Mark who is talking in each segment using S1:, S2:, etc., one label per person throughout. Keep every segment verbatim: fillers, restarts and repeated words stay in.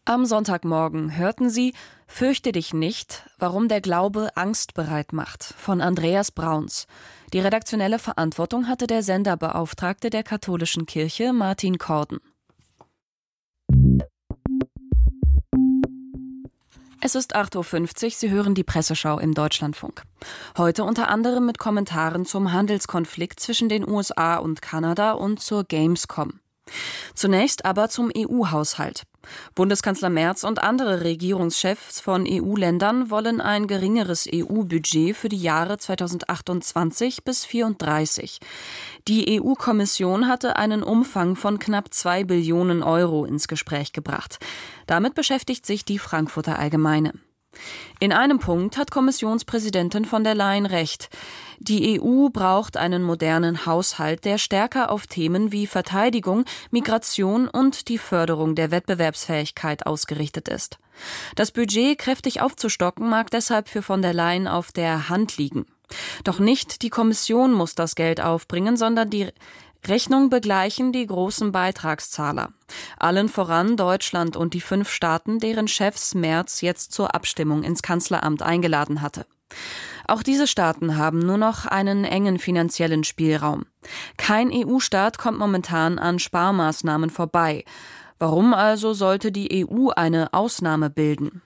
S1: Am Sonntagmorgen hörten Sie »Fürchte dich nicht, warum der Glaube Angst bereit macht« von Andreas Brauns. Die redaktionelle Verantwortung hatte der Senderbeauftragte der katholischen Kirche, Martin Korden. Es ist acht Uhr fünfzig, Sie hören die Presseschau im Deutschlandfunk. Heute unter anderem mit Kommentaren zum Handelskonflikt zwischen den U S A und Kanada und zur Gamescom. Zunächst aber zum E U-Haushalt. Bundeskanzler Merz und andere Regierungschefs von E U-Ländern wollen ein geringeres E U-Budget für die Jahre zweitausendachtundzwanzig bis zweitausendvierunddreißig. Die E U-Kommission hatte einen Umfang von knapp zwei Billionen Euro ins Gespräch gebracht. Damit beschäftigt sich die Frankfurter Allgemeine. In einem Punkt hat Kommissionspräsidentin von der Leyen recht. Die E U braucht einen modernen Haushalt, der stärker auf Themen wie Verteidigung, Migration und die Förderung der Wettbewerbsfähigkeit ausgerichtet ist. Das Budget kräftig aufzustocken mag deshalb für von der Leyen auf der Hand liegen. Doch nicht die Kommission muss das Geld aufbringen, sondern die Rechnung begleichen die großen Beitragszahler. Allen voran Deutschland und die fünf Staaten, deren Chefs Merz jetzt zur Abstimmung ins Kanzleramt eingeladen hatte. Auch diese Staaten haben nur noch einen engen finanziellen Spielraum. Kein E U-Staat kommt momentan an Sparmaßnahmen vorbei. Warum also sollte die E U eine Ausnahme bilden?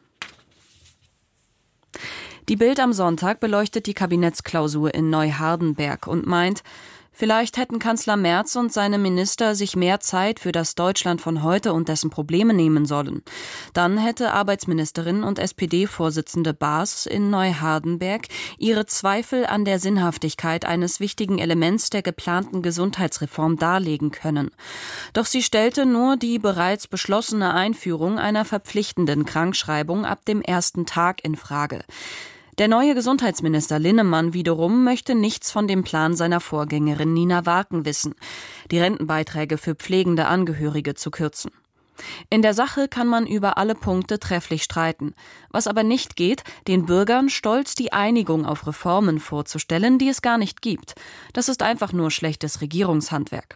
S1: Die Bild am Sonntag beleuchtet die Kabinettsklausur in Neuhardenberg und meint, vielleicht hätten Kanzler Merz und seine Minister sich mehr Zeit für das Deutschland von heute und dessen Probleme nehmen sollen. Dann hätte Arbeitsministerin und S P D-Vorsitzende Baas in Neuhardenberg ihre Zweifel an der Sinnhaftigkeit eines wichtigen Elements der geplanten Gesundheitsreform darlegen können. Doch sie stellte nur die bereits beschlossene Einführung einer verpflichtenden Krankschreibung ab dem ersten Tag in Frage. Der neue Gesundheitsminister Linnemann wiederum möchte nichts von dem Plan seiner Vorgängerin Nina Warken wissen, die Rentenbeiträge für pflegende Angehörige zu kürzen. In der Sache kann man über alle Punkte trefflich streiten. Was aber nicht geht, den Bürgern stolz die Einigung auf Reformen vorzustellen, die es gar nicht gibt. Das ist einfach nur schlechtes Regierungshandwerk.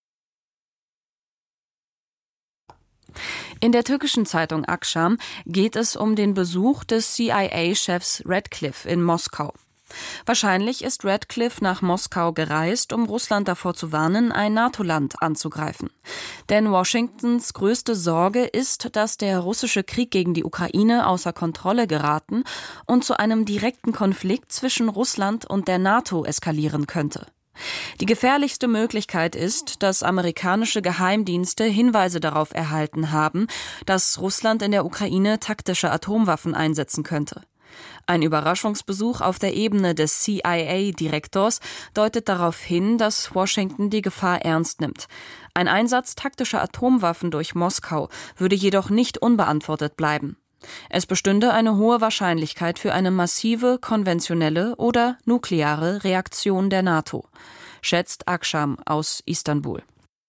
S1: In der türkischen Zeitung Akşam geht es um den Besuch des C I A-Chefs Radcliffe in Moskau. Wahrscheinlich ist Radcliffe nach Moskau gereist, um Russland davor zu warnen, ein NATO-Land anzugreifen. Denn Washingtons größte Sorge ist, dass der russische Krieg gegen die Ukraine außer Kontrolle geraten und zu einem direkten Konflikt zwischen Russland und der NATO eskalieren könnte. Die gefährlichste Möglichkeit ist, dass amerikanische Geheimdienste Hinweise darauf erhalten haben, dass Russland in der Ukraine taktische Atomwaffen einsetzen könnte. Ein Überraschungsbesuch auf der Ebene des C I A-Direktors deutet darauf hin, dass Washington die Gefahr ernst nimmt. Ein Einsatz taktischer Atomwaffen durch Moskau würde jedoch nicht unbeantwortet bleiben. Es bestünde eine hohe Wahrscheinlichkeit für eine massive, konventionelle oder nukleare Reaktion der NATO, schätzt Akşam aus Istanbul.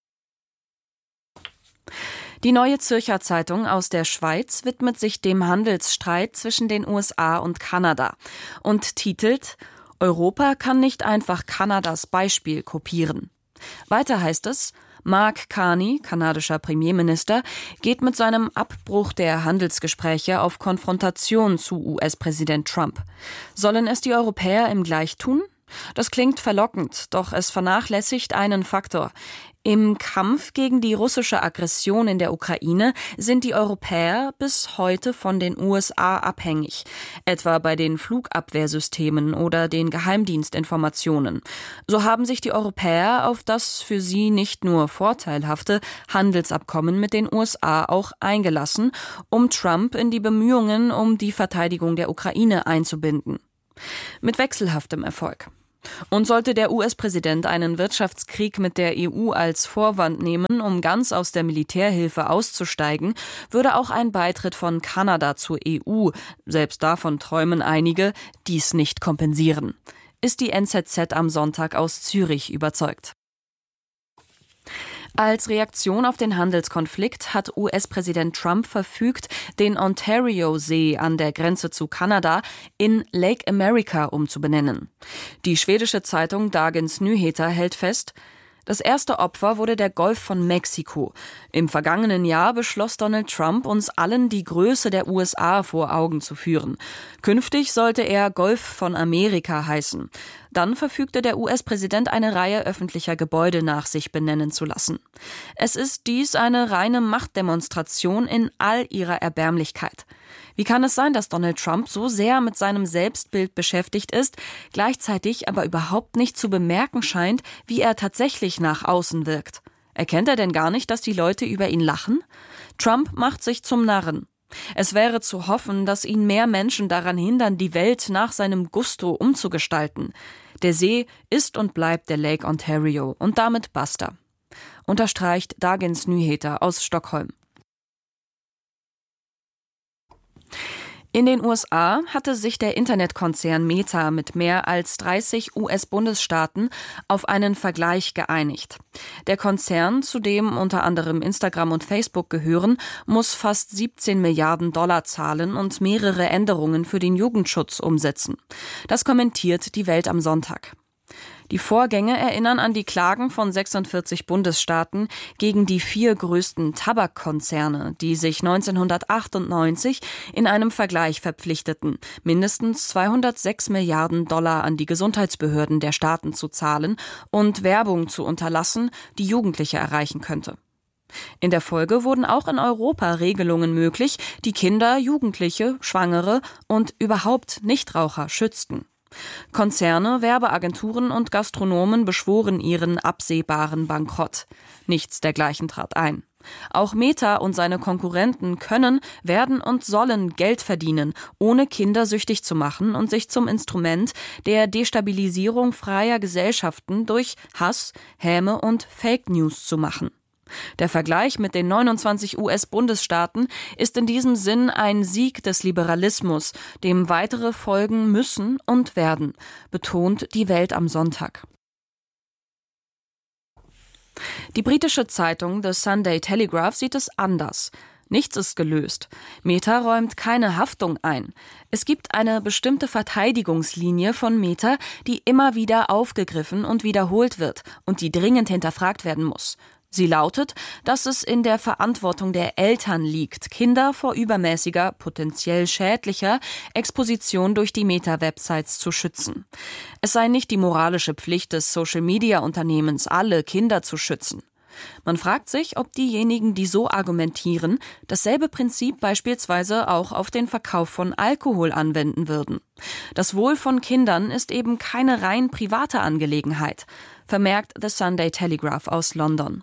S1: Die Neue Zürcher Zeitung aus der Schweiz widmet sich dem Handelsstreit zwischen den U S A und Kanada und titelt »Europa kann nicht einfach Kanadas Beispiel kopieren«. Weiter heißt es, Mark Carney, kanadischer Premierminister, geht mit seinem Abbruch der Handelsgespräche auf Konfrontation zu U S-Präsident Trump. Sollen es die Europäer ihm gleich tun? Das klingt verlockend, doch es vernachlässigt einen Faktor. Im Kampf gegen die russische Aggression in der Ukraine sind die Europäer bis heute von den U S A abhängig, etwa bei den Flugabwehrsystemen oder den Geheimdienstinformationen. So haben sich die Europäer auf das für sie nicht nur vorteilhafte Handelsabkommen mit den U S A auch eingelassen, um Trump in die Bemühungen um die Verteidigung der Ukraine einzubinden. Mit wechselhaftem Erfolg. Und sollte der U S-Präsident einen Wirtschaftskrieg mit der E U als Vorwand nehmen, um ganz aus der Militärhilfe auszusteigen, würde auch ein Beitritt von Kanada zur E U, selbst davon träumen einige, dies nicht kompensieren. Ist die N Z Z am Sonntag aus Zürich überzeugt. Als Reaktion auf den Handelskonflikt hat U S-Präsident Trump verfügt, den Ontario-See an der Grenze zu Kanada in Lake America umzubenennen. Die schwedische Zeitung Dagens Nyheter hält fest, Das erste Opfer wurde der Golf von Mexiko. Im vergangenen Jahr beschloss Donald Trump, uns allen die Größe der U S A vor Augen zu führen. Künftig sollte er Golf von Amerika heißen. Dann verfügte der U S-Präsident, eine Reihe öffentlicher Gebäude nach sich benennen zu lassen. Es ist dies eine reine Machtdemonstration in all ihrer Erbärmlichkeit. Wie kann es sein, dass Donald Trump so sehr mit seinem Selbstbild beschäftigt ist, gleichzeitig aber überhaupt nicht zu bemerken scheint, wie er tatsächlich nach außen wirkt? Erkennt er denn gar nicht, dass die Leute über ihn lachen? Trump macht sich zum Narren. Es wäre zu hoffen, dass ihn mehr Menschen daran hindern, die Welt nach seinem Gusto umzugestalten. Der See ist und bleibt der Lake Ontario und damit basta. Unterstreicht Dagens Nyheter aus Stockholm. In den U S A hatte sich der Internetkonzern Meta mit mehr als dreißig U S-Bundesstaaten auf einen Vergleich geeinigt. Der Konzern, zu dem unter anderem Instagram und Facebook gehören, muss fast siebzehn Milliarden Dollar zahlen und mehrere Änderungen für den Jugendschutz umsetzen. Das kommentiert die Welt am Sonntag. Die Vorgänge erinnern an die Klagen von sechsundvierzig Bundesstaaten gegen die vier größten Tabakkonzerne, die sich neunzehnhundertachtundneunzig in einem Vergleich verpflichteten, mindestens zweihundertsechs Milliarden Dollar an die Gesundheitsbehörden der Staaten zu zahlen und Werbung zu unterlassen, die Jugendliche erreichen könnte. In der Folge wurden auch in Europa Regelungen möglich, die Kinder, Jugendliche, Schwangere und überhaupt Nichtraucher schützten. Konzerne, Werbeagenturen und Gastronomen beschworen ihren absehbaren Bankrott. Nichts dergleichen trat ein. Auch Meta und seine Konkurrenten können, werden und sollen Geld verdienen, ohne Kinder süchtig zu machen und sich zum Instrument der Destabilisierung freier Gesellschaften durch Hass, Häme und Fake News zu machen. Der Vergleich mit den neunundzwanzig U S-Bundesstaaten ist in diesem Sinn ein Sieg des Liberalismus, dem weitere folgen müssen und werden, betont die Welt am Sonntag. Die britische Zeitung The Sunday Telegraph sieht es anders. Nichts ist gelöst. Meta räumt keine Haftung ein. Es gibt eine bestimmte Verteidigungslinie von Meta, die immer wieder aufgegriffen und wiederholt wird und die dringend hinterfragt werden muss. Sie lautet, dass es in der Verantwortung der Eltern liegt, Kinder vor übermäßiger, potenziell schädlicher Exposition durch die Meta-Websites zu schützen. Es sei nicht die moralische Pflicht des Social-Media-Unternehmens, alle Kinder zu schützen. Man fragt sich, ob diejenigen, die so argumentieren, dasselbe Prinzip beispielsweise auch auf den Verkauf von Alkohol anwenden würden. Das Wohl von Kindern ist eben keine rein private Angelegenheit, vermerkt The Sunday Telegraph aus London.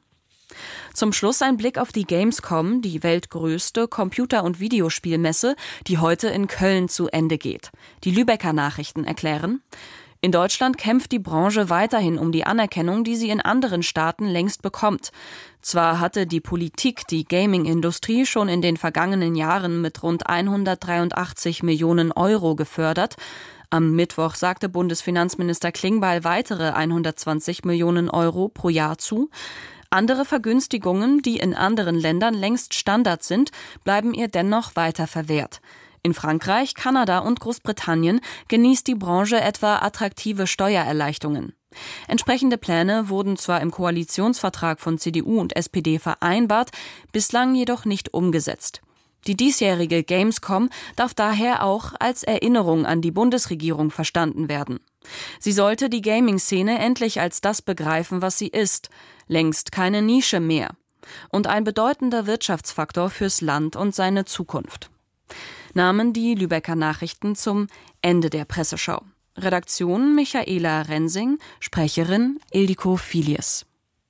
S1: Zum Schluss ein Blick auf die Gamescom, die weltgrößte Computer- und Videospielmesse, die heute in Köln zu Ende geht. Die Lübecker Nachrichten erklären: In Deutschland kämpft die Branche weiterhin um die Anerkennung, die sie in anderen Staaten längst bekommt. Zwar hatte die Politik die Gaming-Industrie schon in den vergangenen Jahren mit rund hundertdreiundachtzig Millionen Euro gefördert. Am Mittwoch sagte Bundesfinanzminister Klingbeil weitere hundertzwanzig Millionen Euro pro Jahr zu. Andere Vergünstigungen, die in anderen Ländern längst Standard sind, bleiben ihr dennoch weiter verwehrt. In Frankreich, Kanada und Großbritannien genießt die Branche etwa attraktive Steuererleichterungen. Entsprechende Pläne wurden zwar im Koalitionsvertrag von C D U und S P D vereinbart, bislang jedoch nicht umgesetzt. Die diesjährige Gamescom darf daher auch als Erinnerung an die Bundesregierung verstanden werden. Sie sollte die Gaming-Szene endlich als das begreifen, was sie ist, längst keine Nische mehr und ein bedeutender Wirtschaftsfaktor fürs Land und seine Zukunft. Nahmen die Lübecker Nachrichten zum Ende der Presseschau. Redaktion Michaela Rensing, Sprecherin Ildiko Filius.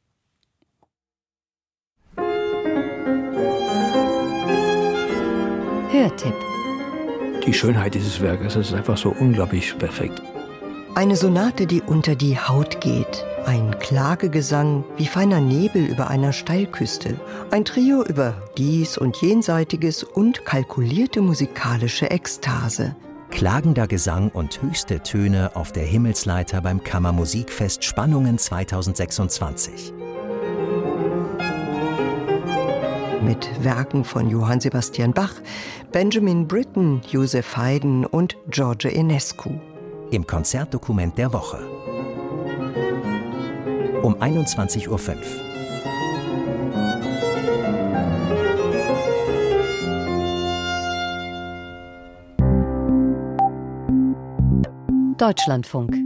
S2: Hörtipp.
S3: Die Schönheit dieses Werkes ist einfach so unglaublich perfekt.
S2: Eine Sonate, die unter die Haut geht. Ein Klagegesang wie feiner Nebel über einer Steilküste. Ein Trio über dies und jenseitiges und kalkulierte musikalische Ekstase.
S4: Klagender Gesang und höchste Töne auf der Himmelsleiter beim Kammermusikfest Spannungen zweitausendsechsundzwanzig.
S2: Mit Werken von Johann Sebastian Bach, Benjamin Britten, Joseph Haydn und George Enescu.
S4: Im Konzertdokument der Woche. um einundzwanzig Uhr fünf.
S5: Deutschlandfunk.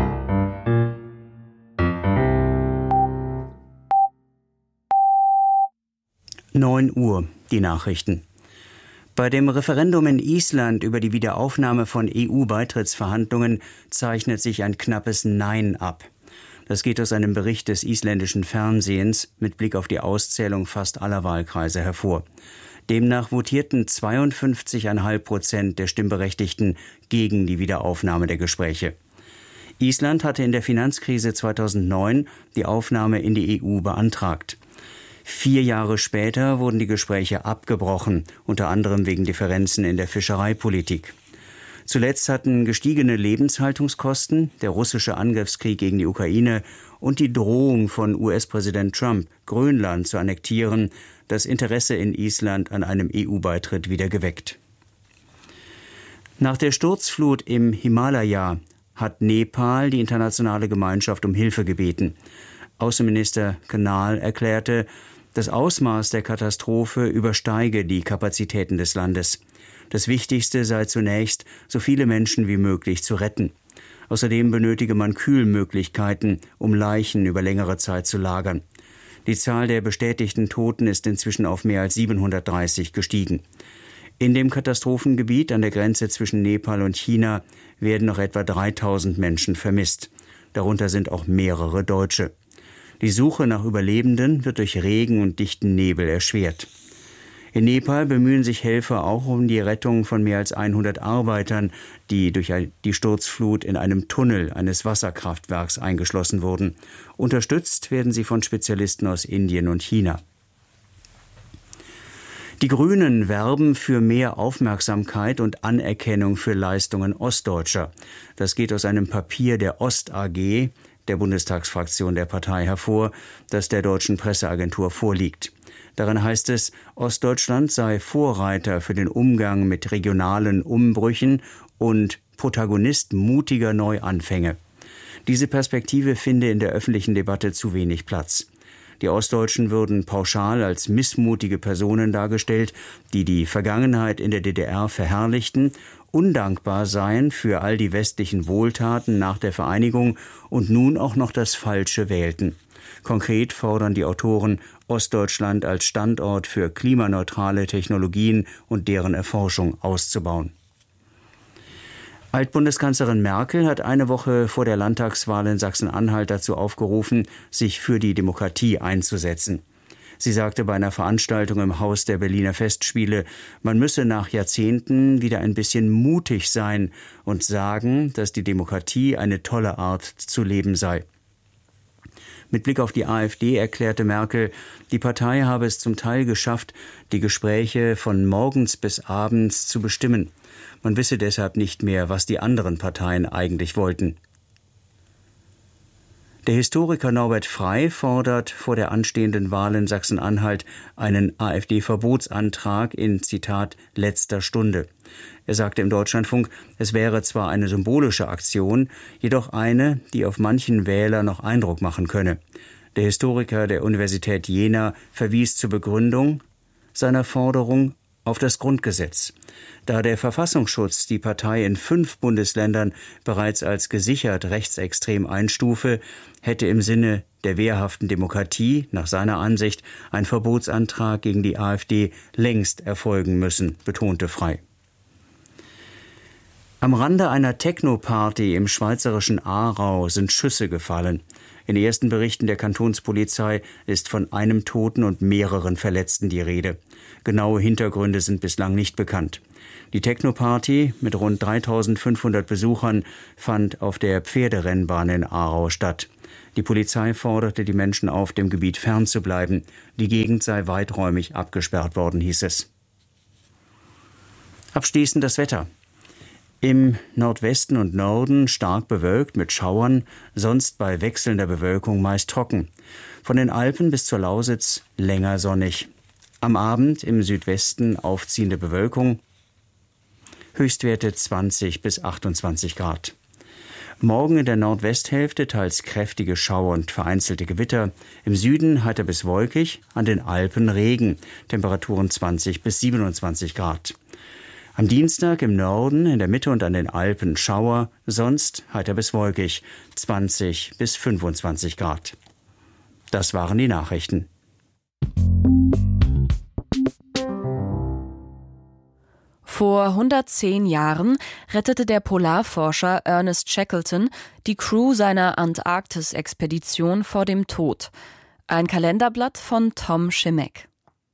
S6: neun Uhr, die Nachrichten. Bei dem Referendum in Island über die Wiederaufnahme von E U-Beitrittsverhandlungen zeichnet sich ein knappes Nein ab. Das geht aus einem Bericht des isländischen Fernsehens mit Blick auf die Auszählung fast aller Wahlkreise hervor. Demnach votierten zweiundfünfzig Komma fünf Prozent der Stimmberechtigten gegen die Wiederaufnahme der Gespräche. Island hatte in der Finanzkrise zweitausendneun die Aufnahme in die E U beantragt. Vier Jahre später wurden die Gespräche abgebrochen, unter anderem wegen Differenzen in der Fischereipolitik. Zuletzt hatten gestiegene Lebenshaltungskosten, der russische Angriffskrieg gegen die Ukraine und die Drohung von U S-Präsident Trump, Grönland zu annektieren, das Interesse in Island an einem E U-Beitritt wieder geweckt. Nach der Sturzflut im Himalaya hat Nepal die internationale Gemeinschaft um Hilfe gebeten. Außenminister Kanal erklärte, das Ausmaß der Katastrophe übersteige die Kapazitäten des Landes. Das Wichtigste sei zunächst, so viele Menschen wie möglich zu retten. Außerdem benötige man Kühlmöglichkeiten, um Leichen über längere Zeit zu lagern. Die Zahl der bestätigten Toten ist inzwischen auf mehr als siebenhundertdreißig gestiegen. In dem Katastrophengebiet an der Grenze zwischen Nepal und China werden noch etwa dreitausend Menschen vermisst. Darunter sind auch mehrere Deutsche. Die Suche nach Überlebenden wird durch Regen und dichten Nebel erschwert. In Nepal bemühen sich Helfer auch um die Rettung von mehr als hundert Arbeitern, die durch die Sturzflut in einem Tunnel eines Wasserkraftwerks eingeschlossen wurden. Unterstützt werden sie von Spezialisten aus Indien und China. Die Grünen werben für mehr Aufmerksamkeit und Anerkennung für Leistungen Ostdeutscher. Das geht aus einem Papier der Ost A G, der Bundestagsfraktion der Partei, hervor, das der deutschen Presseagentur vorliegt. Darin heißt es, Ostdeutschland sei Vorreiter für den Umgang mit regionalen Umbrüchen und Protagonist mutiger Neuanfänge. Diese Perspektive finde in der öffentlichen Debatte zu wenig Platz. Die Ostdeutschen würden pauschal als missmutige Personen dargestellt, die die Vergangenheit in der D D R verherrlichten, undankbar seien für all die westlichen Wohltaten nach der Vereinigung und nun auch noch das Falsche wählten. Konkret fordern die Autoren, Ostdeutschland als Standort für klimaneutrale Technologien und deren Erforschung auszubauen. Altbundeskanzlerin Merkel hat eine Woche vor der Landtagswahl in Sachsen-Anhalt dazu aufgerufen, sich für die Demokratie einzusetzen. Sie sagte bei einer Veranstaltung im Haus der Berliner Festspiele, man müsse nach Jahrzehnten wieder ein bisschen mutig sein und sagen, dass die Demokratie eine tolle Art zu leben sei. Mit Blick auf die AfD erklärte Merkel, die Partei habe es zum Teil geschafft, die Gespräche von morgens bis abends zu bestimmen. Man wisse deshalb nicht mehr, was die anderen Parteien eigentlich wollten. Der Historiker Norbert Frey fordert vor der anstehenden Wahl in Sachsen-Anhalt einen AfD-Verbotsantrag in, Zitat, letzter Stunde. Er sagte im Deutschlandfunk, es wäre zwar eine symbolische Aktion, jedoch eine, die auf manchen Wähler noch Eindruck machen könne. Der Historiker der Universität Jena verwies zur Begründung seiner Forderung auf das Grundgesetz. Da der Verfassungsschutz die Partei in fünf Bundesländern bereits als gesichert rechtsextrem einstufe, hätte im Sinne der wehrhaften Demokratie nach seiner Ansicht ein Verbotsantrag gegen die AfD längst erfolgen müssen, betonte Frey. Am Rande einer Techno-Party im schweizerischen Aarau sind Schüsse gefallen. In ersten Berichten der Kantonspolizei ist von einem Toten und mehreren Verletzten die Rede. Genaue Hintergründe sind bislang nicht bekannt. Die Techno-Party mit rund dreitausendfünfhundert Besuchern fand auf der Pferderennbahn in Aarau statt. Die Polizei forderte die Menschen auf, dem Gebiet fernzubleiben. Die Gegend sei weiträumig abgesperrt worden, hieß es. Abschließend das Wetter. Im Nordwesten und Norden stark bewölkt mit Schauern, sonst bei wechselnder Bewölkung meist trocken. Von den Alpen bis zur Lausitz länger sonnig. Am Abend im Südwesten aufziehende Bewölkung, Höchstwerte zwanzig bis achtundzwanzig Grad. Morgen in der Nordwesthälfte teils kräftige Schauer und vereinzelte Gewitter. Im Süden heiter bis wolkig, an den Alpen Regen. Temperaturen zwanzig bis siebenundzwanzig Grad. Am Dienstag im Norden, in der Mitte und an den Alpen Schauer, sonst heiter bis wolkig, zwanzig bis fünfundzwanzig Grad. Das waren die Nachrichten.
S1: Vor hundertzehn Jahren rettete der Polarforscher Ernest Shackleton die Crew seiner Antarktis-Expedition vor dem Tod. Ein Kalenderblatt von Tom Schimek.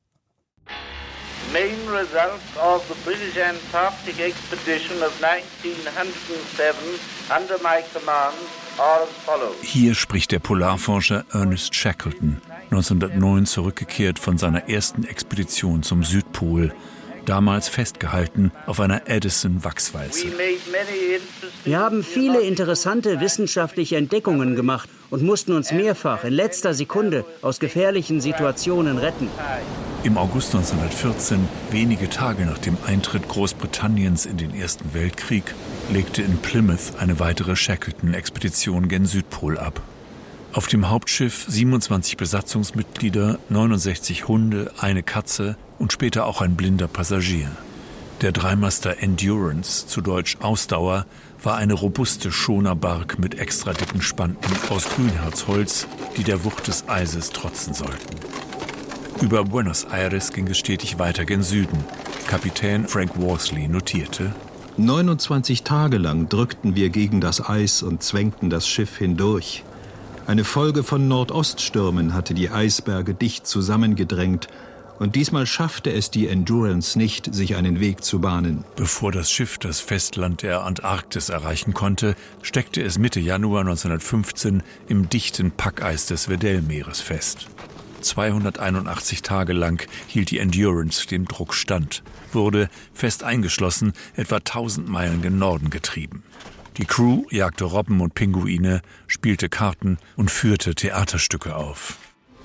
S5: Main results of the British Antarctic Expedition of nineteen oh seven under my command are as follows.
S7: Hier spricht der Polarforscher Ernest Shackleton, neunzehnhundertneun zurückgekehrt von seiner ersten Expedition zum Südpol. Damals festgehalten auf einer Edison-Wachswalze.
S6: Wir haben viele interessante wissenschaftliche Entdeckungen gemacht und mussten uns mehrfach in letzter Sekunde aus gefährlichen Situationen retten.
S7: Im August neunzehnhundertvierzehn, wenige Tage nach dem Eintritt Großbritanniens in den Ersten Weltkrieg, legte in Plymouth eine weitere Shackleton-Expedition gen Südpol ab. Auf dem Hauptschiff siebenundzwanzig Besatzungsmitglieder, neunundsechzig Hunde, eine Katze und später auch ein blinder Passagier. Der Dreimaster Endurance, zu Deutsch Ausdauer, war eine robuste Schonerbark mit extra dicken Spanten aus Grünherzholz, die der Wucht des Eises trotzen sollten. Über Buenos Aires ging es stetig weiter gen Süden. Kapitän Frank Worsley notierte:
S8: neunundzwanzig Tage lang drückten wir gegen das Eis und zwängten das Schiff hindurch. Eine Folge von Nordoststürmen hatte die Eisberge dicht zusammengedrängt und diesmal schaffte es die Endurance nicht, sich einen Weg zu bahnen.
S7: Bevor das Schiff das Festland der Antarktis erreichen konnte, steckte es Mitte Januar neunzehnhundertfünfzehn im dichten Packeis des Weddell-Meeres fest. zweihunderteinundachtzig Tage lang hielt die Endurance dem Druck stand, wurde, fest eingeschlossen, etwa tausend Meilen gen Norden getrieben. Die Crew jagte Robben und Pinguine, spielte Karten und führte Theaterstücke auf.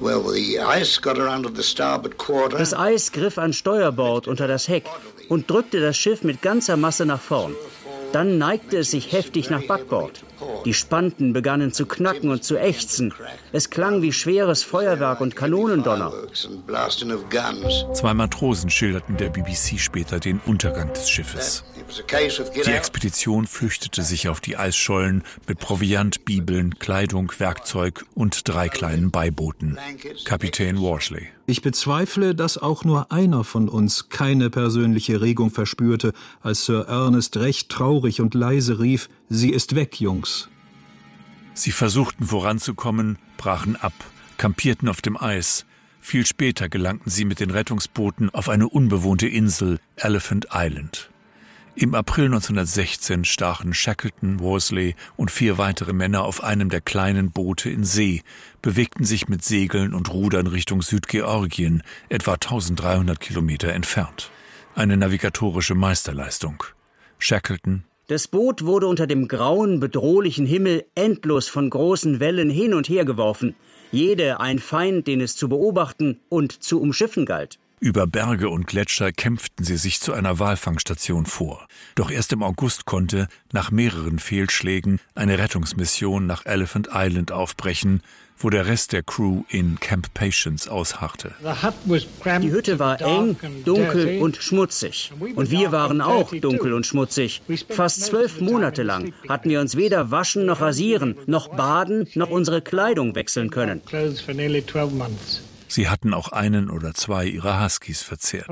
S6: Das Eis griff an Steuerbord unter das Heck und drückte das Schiff mit ganzer Masse nach vorn. Dann neigte es sich heftig nach Backbord. Die Spanten begannen zu knacken und zu ächzen. Es klang wie schweres Feuerwerk und Kanonendonner.
S7: Zwei Matrosen schilderten der B B C später den Untergang des Schiffes. Die Expedition flüchtete sich auf die Eisschollen mit Proviant, Bibeln, Kleidung, Werkzeug und drei kleinen Beibooten. Kapitän Worsley:
S8: Ich bezweifle, dass auch nur einer von uns keine persönliche Regung verspürte, als Sir Ernest recht traurig und leise rief: Sie ist weg, Jungs.
S7: Sie versuchten voranzukommen, brachen ab, kampierten auf dem Eis. Viel später gelangten sie mit den Rettungsbooten auf eine unbewohnte Insel, Elephant Island. Im April neunzehnhundertsechzehn stachen Shackleton, Worsley und vier weitere Männer auf einem der kleinen Boote in See, bewegten sich mit Segeln und Rudern Richtung Südgeorgien, etwa dreizehnhundert Kilometer entfernt. Eine navigatorische Meisterleistung. Shackleton:
S6: Das Boot wurde unter dem grauen, bedrohlichen Himmel endlos von großen Wellen hin und her geworfen. Jede ein Feind, den es zu beobachten und zu umschiffen galt.
S7: Über Berge und Gletscher kämpften sie sich zu einer Walfangstation vor. Doch erst im August konnte, nach mehreren Fehlschlägen, eine Rettungsmission nach Elephant Island aufbrechen, wo der Rest der Crew in Camp Patience ausharrte.
S6: Die Hütte war eng, dunkel und schmutzig. Und wir waren auch dunkel und schmutzig. Fast zwölf Monate lang hatten wir uns weder waschen noch rasieren, noch baden, noch unsere Kleidung wechseln können.
S7: Sie hatten auch einen oder zwei ihrer Huskies verzehrt.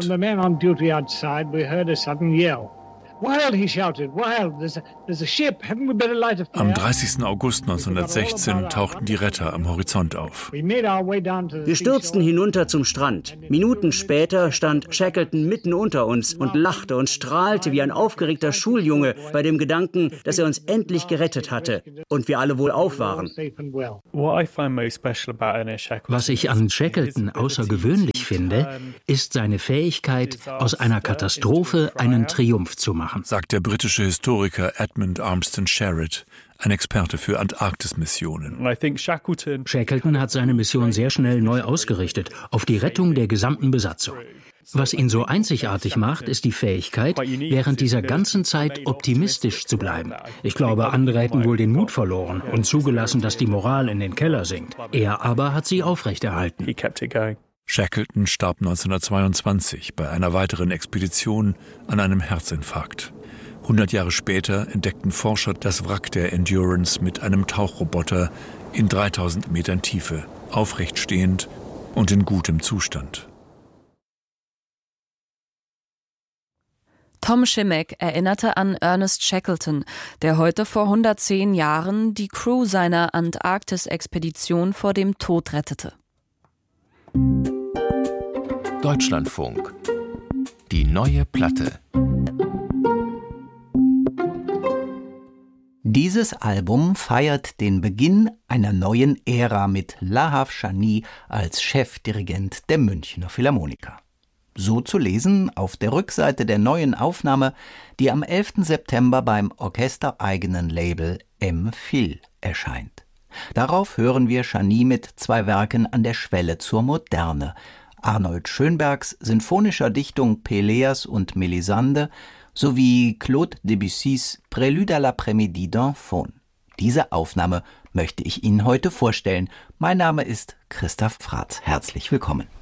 S7: Am dreißigsten August neunzehnhundertsechzehn tauchten die Retter am Horizont auf.
S6: Wir stürzten hinunter zum Strand. Minuten später stand Shackleton mitten unter uns und lachte und strahlte wie ein aufgeregter Schuljunge bei dem Gedanken, dass er uns endlich gerettet hatte und wir alle wohlauf waren.
S9: Was ich an Shackleton außergewöhnlich finde, ist seine Fähigkeit, aus einer Katastrophe einen Triumph zu machen,
S7: sagt der britische Historiker Edmund Armstrong Sherritt, ein Experte für Antarktis-Missionen.
S9: Shackleton hat seine Mission sehr schnell neu ausgerichtet, auf die Rettung der gesamten Besatzung. Was ihn so einzigartig macht, ist die Fähigkeit, während dieser ganzen Zeit optimistisch zu bleiben. Ich glaube, andere hätten wohl den Mut verloren und zugelassen, dass die Moral in den Keller sinkt. Er aber hat sie aufrechterhalten.
S7: Shackleton starb neunzehnhundertzweiundzwanzig bei einer weiteren Expedition an einem Herzinfarkt. Hundert Jahre später entdeckten Forscher das Wrack der Endurance mit einem Tauchroboter in dreitausend Metern Tiefe, aufrecht stehend und in gutem Zustand.
S1: Tom Schimek erinnerte an Ernest Shackleton, der heute vor hundertzehn Jahren die Crew seiner Antarktis-Expedition vor dem Tod rettete.
S10: Deutschlandfunk. Die neue Platte.
S4: Dieses Album feiert den Beginn einer neuen Ära mit Lahav Shani als Chefdirigent der Münchner Philharmoniker. So zu lesen auf der Rückseite der neuen Aufnahme, die am elften September beim orchestereigenen Label M-Phil erscheint. Darauf hören wir Shani mit zwei Werken an der Schwelle zur Moderne, Arnold Schönbergs sinfonischer Dichtung Peleas und Melisande sowie Claude Debussys Prélude à l'après-midi d'un faune. Diese Aufnahme möchte ich Ihnen heute vorstellen. Mein Name ist Christoph Fratz. Herzlich willkommen.